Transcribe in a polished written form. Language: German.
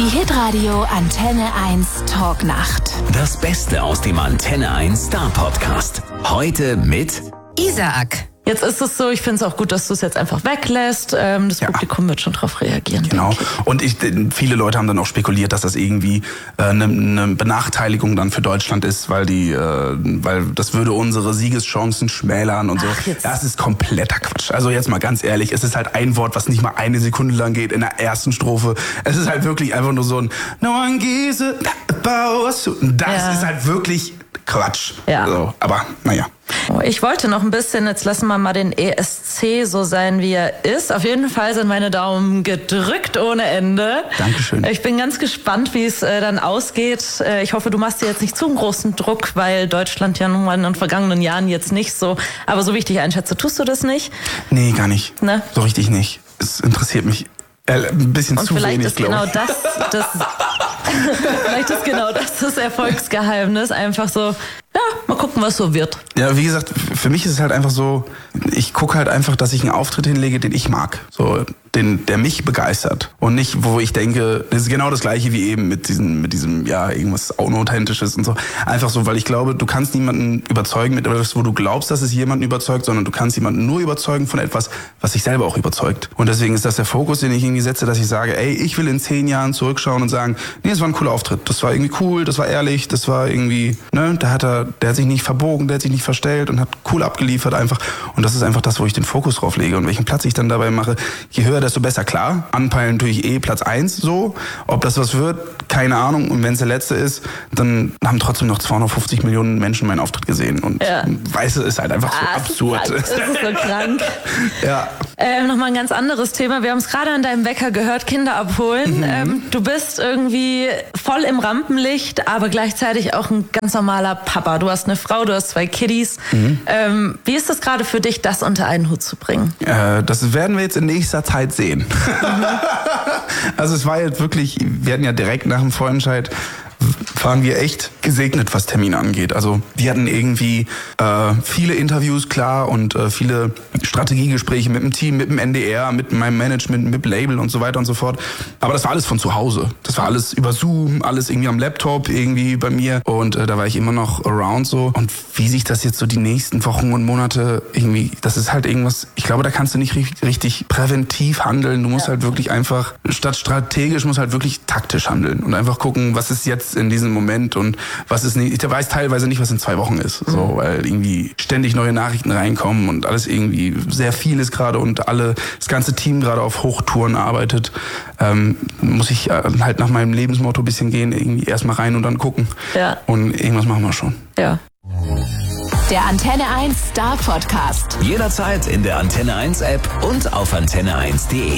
Hitradio Antenne 1 Talknacht. Das Beste aus dem Antenne 1 Star Podcast. Heute mit Isaac. Jetzt ist es so, ich finde es auch gut, dass du es jetzt einfach weglässt. Das Publikum wird schon drauf reagieren. Genau. Und viele Leute haben dann auch spekuliert, dass das irgendwie eine Benachteiligung dann für Deutschland ist, weil das würde unsere Siegeschancen schmälern und so. Das ist kompletter Quatsch. Also jetzt mal ganz ehrlich, es ist halt ein Wort, was nicht mal eine Sekunde lang geht in der ersten Strophe. Es ist halt wirklich einfach nur so ein No one gives a about us. Das ist halt wirklich Quatsch. Ja. So, aber naja. Ich wollte noch ein bisschen, jetzt lassen wir mal den ESC so sein, wie er ist. Auf jeden Fall sind meine Daumen gedrückt ohne Ende. Dankeschön. Ich bin ganz gespannt, wie es dann ausgeht. Ich hoffe, du machst dir jetzt nicht zu einen großen Druck, weil Deutschland ja nun mal in den vergangenen Jahren jetzt nicht so, aber so wie ich dich einschätze, tust du das nicht? Nee, gar nicht. Ne? So richtig nicht. Es interessiert mich ein bisschen und zu vielleicht wenig, ist genau das vielleicht ist genau das Erfolgsgeheimnis. Einfach so, ja, mal gucken, was so wird. Ja, wie gesagt, für mich ist es halt einfach so, ich gucke halt einfach, dass ich einen Auftritt hinlege, den ich mag. So, der mich begeistert. Und nicht, wo ich denke, das ist genau das Gleiche wie eben mit diesem, ja, irgendwas Unauthentisches und so. Einfach so, weil ich glaube, du kannst niemanden überzeugen mit etwas, wo du glaubst, dass es jemanden überzeugt, sondern du kannst jemanden nur überzeugen von etwas, was dich selber auch überzeugt. Und deswegen ist das der Fokus, den ich irgendwie setze, dass ich sage, ey, ich will in 10 Jahren zurückschauen und sagen, nee, das war ein cooler Auftritt. Das war irgendwie cool, das war ehrlich, das war irgendwie, ne, der hat sich nicht verbogen, der hat sich nicht verstellt und hat cool abgeliefert einfach. Und das ist einfach das, wo ich den Fokus drauf lege. Und welchen Platz ich dann dabei mache, je höher, desto besser. Klar, anpeilen natürlich Platz 1 so. Ob das was wird, keine Ahnung. Und wenn es der letzte ist, dann haben trotzdem noch 250 Millionen Menschen meinen Auftritt gesehen. Und weißt du, ist halt einfach so absurd. Das ist so krank. Ja. Nochmal ein ganz anderes Thema. Wir haben es gerade an deinem Wecker gehört, Kinder abholen. Du bist irgendwie voll im Rampenlicht, aber gleichzeitig auch ein ganz normaler Papa. Du hast eine Frau, du hast 2 Kiddies. Wie ist das gerade für dich, das unter einen Hut zu bringen? Das werden wir jetzt in nächster Zeit sehen. Also es war jetzt wirklich, wir hatten ja direkt nach dem Vorentscheid, waren wir echt gesegnet, was Termine angeht. Also wir hatten irgendwie viele Interviews, klar, und viele Strategiegespräche mit dem Team, mit dem NDR, mit meinem Management, mit dem Label und so weiter und so fort. Aber das war alles von zu Hause. Das war alles über Zoom, alles irgendwie am Laptop, irgendwie bei mir. Und da war ich immer noch around so. Und wie sich das jetzt so die nächsten Wochen und Monate irgendwie, das ist halt irgendwas, ich glaube, da kannst du nicht richtig präventiv handeln. Du musst halt wirklich einfach, statt strategisch, musst halt wirklich taktisch handeln. Und einfach gucken, was ist jetzt in diesem Moment und was ist nicht. Ich weiß teilweise nicht, was in 2 Wochen ist, so, weil irgendwie ständig neue Nachrichten reinkommen und alles irgendwie sehr viel ist gerade und das ganze Team gerade auf Hochtouren arbeitet. Muss ich halt nach meinem Lebensmotto ein bisschen gehen, irgendwie erstmal rein und dann gucken. Ja. Und irgendwas machen wir schon. Ja. Der Antenne 1 Star Podcast. jederzeit in der Antenne 1 App und auf antenne1.de.